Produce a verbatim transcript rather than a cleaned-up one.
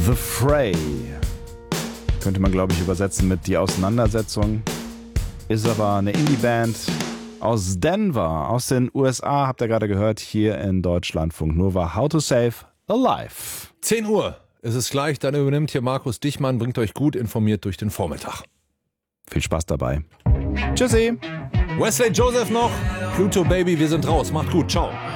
The Fray. Könnte man, glaube ich, übersetzen mit Die Auseinandersetzung. Ist aber eine Indie-Band aus Denver, aus den U S A, habt ihr gerade gehört, hier in Deutschlandfunk Nova. How to Save a Life. zehn Uhr ist es gleich, dann übernimmt hier Markus Dichmann, bringt euch gut informiert durch den Vormittag. Viel Spaß dabei. Tschüssi. Wesley Joseph noch, Pluto Baby, wir sind raus. Macht gut, ciao.